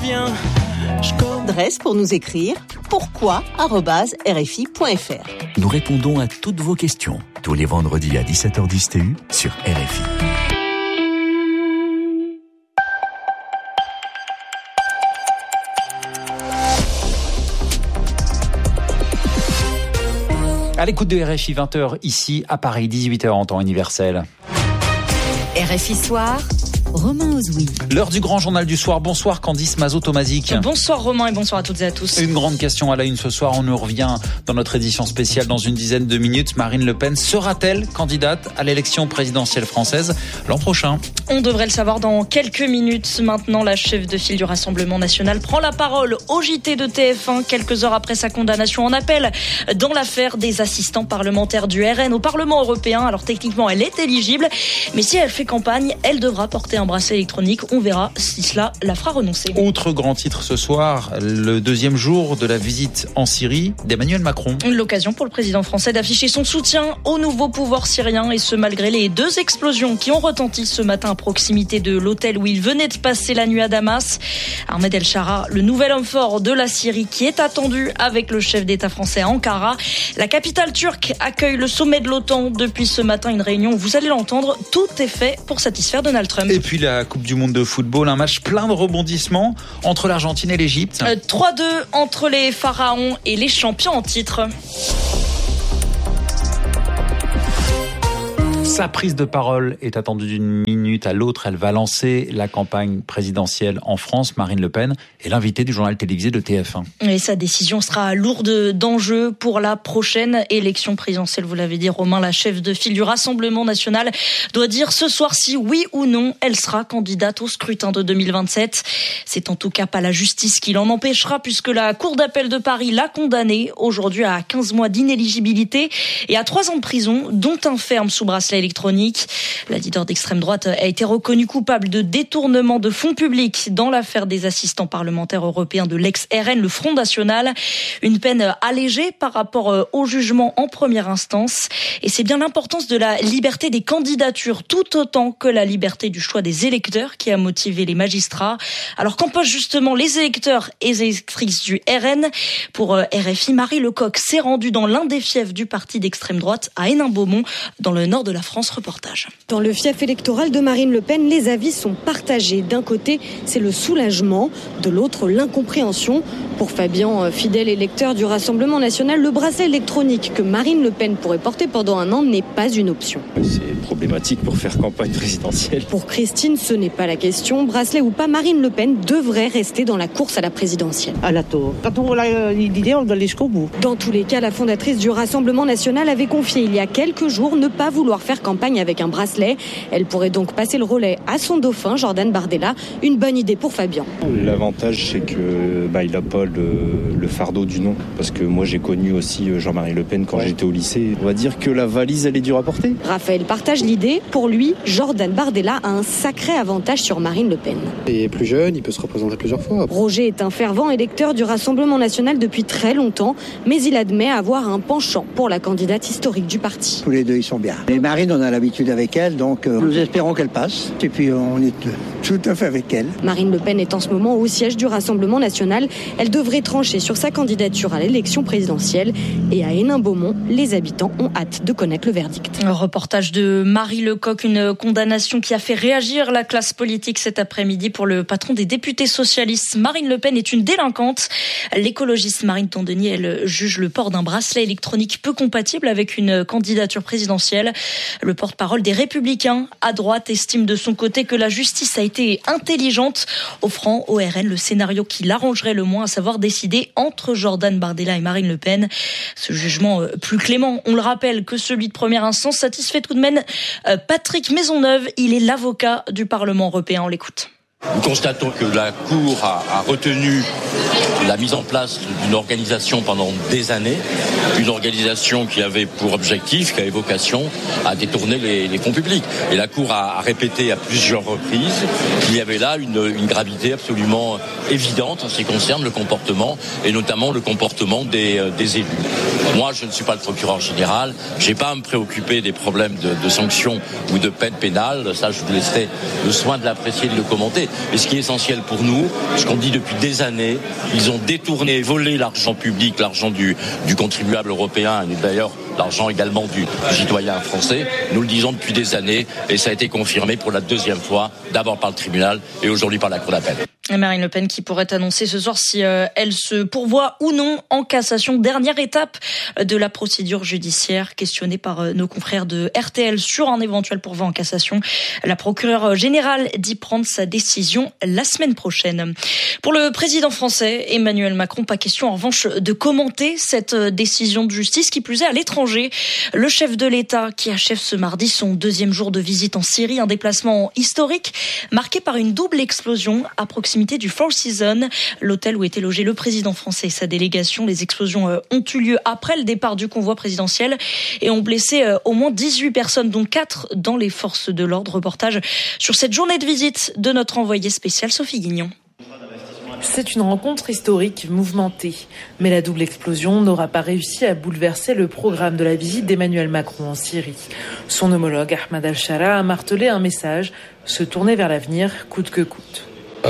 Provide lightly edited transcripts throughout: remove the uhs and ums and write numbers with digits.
viens. Adresse pour nous écrire pourquoi@rfi.fr. Nous répondons à toutes vos questions tous les vendredis à 17h10 TU sur RFI. À l'écoute de RFI 20h ici à Paris, 18h en temps universel. RFI Soir, Romain Ozoui. L'heure du grand journal du soir. Bonsoir Candice Mazot-Tomazic. Bonsoir Romain et bonsoir à toutes et à tous. Une grande question à la une ce soir. On nous revient dans notre édition spéciale dans une dizaine de minutes. Marine Le Pen sera-t-elle candidate à l'élection présidentielle française l'an prochain ? On devrait le savoir dans quelques minutes. Maintenant, la chef de file du Rassemblement national prend la parole au JT de TF1 quelques heures après sa condamnation en appel dans l'affaire des assistants parlementaires du RN au Parlement européen. Alors techniquement, elle est éligible, mais si elle fait campagne, elle devra porter un bracelet électronique. On verra si cela la fera renoncer. Autre grand titre ce soir, le deuxième jour de la visite en Syrie d'Emmanuel Macron. L'occasion pour le président français d'afficher son soutien au nouveau pouvoir syrien, et ce malgré les 2 explosions qui ont retenti ce matin à proximité de l'hôtel où il venait de passer la nuit à Damas. Ahmed El-Shara, le nouvel homme fort de la Syrie, qui est attendu avec le chef d'État français à Ankara. La capitale turque accueille le sommet de l'OTAN depuis ce matin, une réunion où, vous allez l'entendre, tout est fait pour satisfaire Donald Trump. Et puis la Coupe du Monde de football, un match plein de rebondissements entre l'Argentine et l'Égypte. 3-2 entre les pharaons et les champions en titre. Sa prise de parole est attendue d'une minute à l'autre. Elle va lancer la campagne présidentielle en France. Marine Le Pen est l'invitée du journal télévisé de TF1. Et sa décision sera lourde d'enjeux pour la prochaine élection présidentielle. Vous l'avez dit, Romain, la chef de file du Rassemblement national doit dire ce soir si oui ou non elle sera candidate au scrutin de 2027. C'est en tout cas pas la justice qui l'en empêchera, puisque la Cour d'appel de Paris l'a condamnée aujourd'hui à 15 mois d'inéligibilité et à 3 ans de prison, dont un ferme sous bracelet électronique. La leader d'extrême droite a été reconnue coupable de détournement de fonds publics dans l'affaire des assistants parlementaires européens de l'ex-RN, le Front National. Une peine allégée par rapport au jugement en première instance. Et c'est bien l'importance de la liberté des candidatures, tout autant que la liberté du choix des électeurs, qui a motivé les magistrats. Alors qu'en pensent justement les électeurs et les électrices du RN? Pour RFI, Marie Lecoq s'est rendue dans l'un des fiefs du parti d'extrême droite à Hénin-Beaumont, dans le nord de la France. Reportage. Dans le fief électoral de Marine Le Pen, les avis sont partagés. D'un côté, c'est le soulagement, de l'autre, l'incompréhension. Pour Fabien, fidèle électeur du Rassemblement national, le bracelet électronique que Marine Le Pen pourrait porter pendant un an n'est pas une option. C'est problématique pour faire campagne présidentielle. Pour Christine, ce n'est pas la question. Bracelet ou pas, Marine Le Pen devrait rester dans la course à la présidentielle. À la tour. Quand on a l'idée, on doit aller jusqu'au bout. Dans tous les cas, la fondatrice du Rassemblement national avait confié il y a quelques jours ne pas vouloir faire campagne avec un bracelet. Elle pourrait donc passer le relais à son dauphin, Jordan Bardella. Une bonne idée pour Fabien. L'avantage, c'est que il n'a pas le fardeau du nom. Parce que moi, j'ai connu aussi Jean-Marie Le Pen quand j'étais au lycée. On va dire que la valise, elle est dure à porter. Raphaël partage l'idée. Pour lui, Jordan Bardella a un sacré avantage sur Marine Le Pen. Il est plus jeune, il peut se représenter plusieurs fois. Roger est un fervent électeur du Rassemblement national depuis très longtemps, mais il admet avoir un penchant pour la candidate historique du parti. Tous les deux, ils sont bien. Et Marine, on a l'habitude avec elle, donc nous espérons qu'elle passe. Et puis on est tout à fait avec elle. Marine Le Pen est en ce moment au siège du Rassemblement national. Elle devrait trancher sur sa candidature à l'élection présidentielle. Et à Hénin-Beaumont, les habitants ont hâte de connaître le verdict. Un reportage de Marie Lecoq, une condamnation qui a fait réagir la classe politique cet après-midi pour le patron des députés socialistes. Marine Le Pen est une délinquante. L'écologiste Marine Tondenier, elle juge le port d'un bracelet électronique peu compatible avec une candidature présidentielle. Le porte-parole des Républicains à droite estime de son côté que la justice a été intelligente, offrant au RN le scénario qui l'arrangerait le moins, à savoir décider entre Jordan Bardella et Marine Le Pen. Ce jugement plus clément, on le rappelle, que celui de première instance, satisfait tout de même Patrick Maisonneuve. Il est l'avocat du Parlement européen. On l'écoute. Nous constatons que la Cour a retenu la mise en place d'une organisation pendant des années, une organisation qui avait pour objectif, qui avait vocation à détourner les fonds publics. Et la Cour a répété à plusieurs reprises qu'il y avait là une gravité absolument évidente en ce qui concerne le comportement, et notamment le comportement des élus. Moi, je ne suis pas le procureur général, je n'ai pas à me préoccuper des problèmes de sanctions ou de peine pénale, ça je vous laisserai le soin de l'apprécier et de le commenter. Et ce qui est essentiel pour nous, ce qu'on dit depuis des années, ils ont détourné et volé l'argent public, l'argent du contribuable européen, et d'ailleurs l'argent également du citoyen français. Nous le disons depuis des années et ça a été confirmé pour la deuxième fois, d'abord par le tribunal et aujourd'hui par la Cour d'appel. Et Marine Le Pen qui pourrait annoncer ce soir si elle se pourvoit ou non en cassation. Dernière étape de la procédure judiciaire, questionnée par nos confrères de RTL sur un éventuel pourvoi en cassation. La procureure générale dit prendre sa décision la semaine prochaine. Pour le président français, Emmanuel Macron, pas question en revanche de commenter cette décision de justice, qui plus est à l'étranger. Le chef de l'État qui achève ce mardi son deuxième jour de visite en Syrie, un déplacement historique marqué par une double explosion à proximité du Four Seasons, l'hôtel où était logé le président français et sa délégation. Les explosions ont eu lieu après le départ du convoi présidentiel et ont blessé au moins 18 personnes, dont 4 dans les forces de l'ordre. Reportage sur cette journée de visite de notre envoyée spéciale Sophie Guignon. C'est une rencontre historique, mouvementée. Mais la double explosion n'aura pas réussi à bouleverser le programme de la visite d'Emmanuel Macron en Syrie. Son homologue Ahmed Al-Shara a martelé un message, se tourner vers l'avenir coûte que coûte.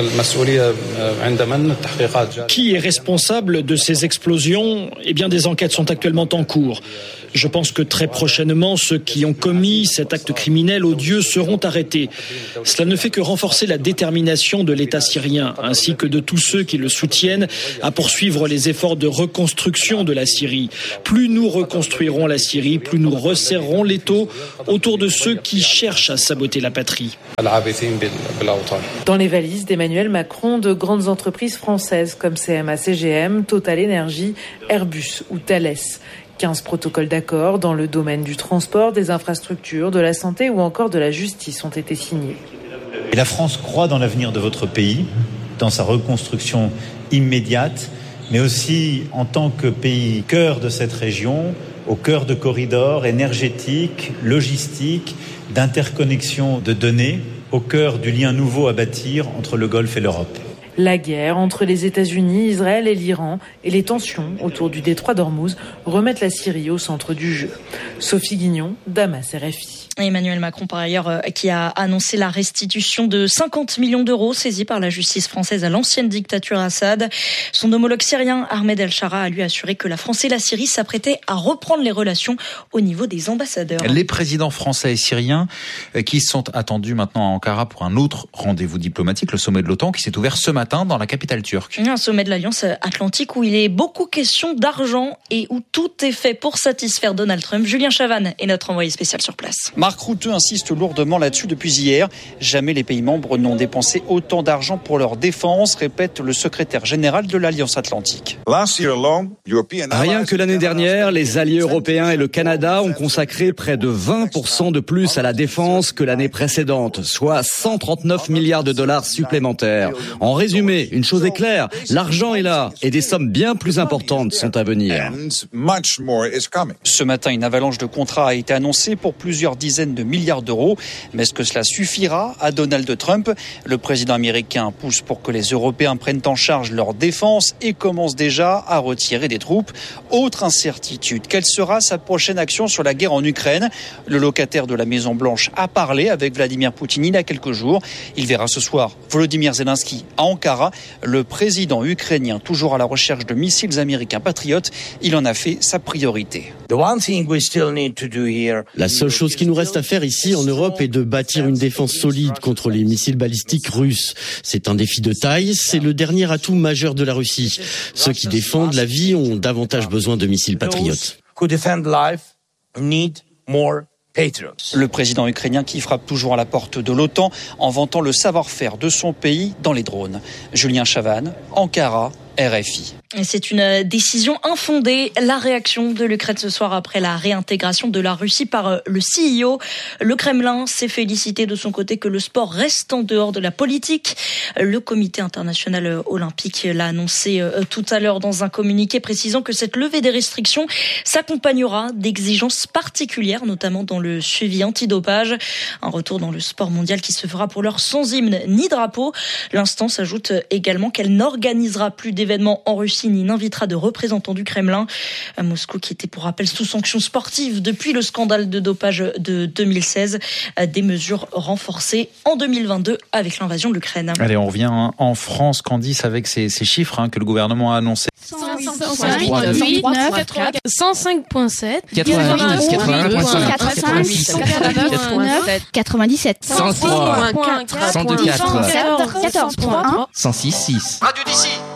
Qui est responsable de ces explosions ? Eh bien, des enquêtes sont actuellement en cours. Je pense que très prochainement, ceux qui ont commis cet acte criminel odieux seront arrêtés. Cela ne fait que renforcer la détermination de l'État syrien, ainsi que de tous ceux qui le soutiennent, à poursuivre les efforts de reconstruction de la Syrie. Plus nous reconstruirons la Syrie, plus nous resserrerons l'étau autour de ceux qui cherchent à saboter la patrie. Dans les valises d'Emmanuel Macron, de grandes entreprises françaises comme CMA-CGM, Total Energy, Airbus ou Thales. 15 protocoles d'accord dans le domaine du transport, des infrastructures, de la santé ou encore de la justice ont été signés. Et la France croit dans l'avenir de votre pays, dans sa reconstruction immédiate, mais aussi en tant que pays cœur de cette région, au cœur de corridors énergétiques, logistiques, d'interconnexion de données, au cœur du lien nouveau à bâtir entre le Golfe et l'Europe. La guerre entre les États-Unis, Israël et l'Iran et les tensions autour du détroit d'Ormuz remettent la Syrie au centre du jeu. Sophie Guignon, Damas, RFI. Emmanuel Macron, par ailleurs, qui a annoncé la restitution de 50 millions d'euros saisis par la justice française à l'ancienne dictature Assad. Son homologue syrien, Ahmed Al-Shara, a lui assuré que la France et la Syrie s'apprêtaient à reprendre les relations au niveau des ambassadeurs. Les présidents français et syriens qui sont attendus maintenant à Ankara pour un autre rendez-vous diplomatique, le sommet de l'OTAN, qui s'est ouvert ce matin dans la capitale turque. Un sommet de l'Alliance Atlantique où il est beaucoup question d'argent et où tout est fait pour satisfaire Donald Trump. Julien Chavannes est notre envoyé spécial sur place. Marc Rutte insiste lourdement là-dessus depuis hier. Jamais les pays membres n'ont dépensé autant d'argent pour leur défense, répète le secrétaire général de l'Alliance Atlantique. Rien que l'année dernière, les alliés européens et le Canada ont consacré près de 20% de plus à la défense que l'année précédente, soit 139 milliards de dollars supplémentaires. En résumé, une chose est claire, l'argent est là et des sommes bien plus importantes sont à venir. Ce matin, une avalanche de contrats a été annoncée pour plusieurs dizaines de milliards d'euros. Mais est-ce que cela suffira à Donald Trump ? Le président américain pousse pour que les Européens prennent en charge leur défense et commence déjà à retirer des troupes. Autre incertitude, quelle sera sa prochaine action sur la guerre en Ukraine ? Le locataire de la Maison-Blanche a parlé avec Vladimir Poutine il y a quelques jours. Il verra ce soir Volodymyr Zelensky à Ankara. Le président ukrainien, toujours à la recherche de missiles américains patriotes, il en a fait sa priorité. La seule chose qui nous reste à faire ici en Europe est de bâtir une défense solide contre les missiles balistiques russes. C'est un défi de taille, c'est le dernier atout majeur de la Russie. Ceux qui défendent la vie ont davantage besoin de missiles patriotes. Le président ukrainien qui frappe toujours à la porte de l'OTAN en vantant le savoir-faire de son pays dans les drones. Julien Chavannes, Ankara, RFI. Et c'est une décision infondée. La réaction de l'Ukraine ce soir après la réintégration de la Russie par le CIO. Le Kremlin s'est félicité de son côté que le sport reste en dehors de la politique. Le Comité international olympique l'a annoncé tout à l'heure dans un communiqué précisant que cette levée des restrictions s'accompagnera d'exigences particulières, notamment dans le suivi antidopage. Un retour dans le sport mondial qui se fera pour l'heure sans hymne ni drapeau. L'instance ajoute également qu'elle n'organisera plus d'événements événement en Russie ni n'invitera de représentants du Kremlin. Moscou qui était pour rappel sous sanctions sportives depuis le scandale de dopage de 2016. Des mesures renforcées en 2022 avec l'invasion de l'Ukraine. Allez, on revient en France, Candice, avec ces chiffres que le gouvernement a annoncés. 105.7, 97, 103, 102.4, 14.1, 106.6. Radio d'ici.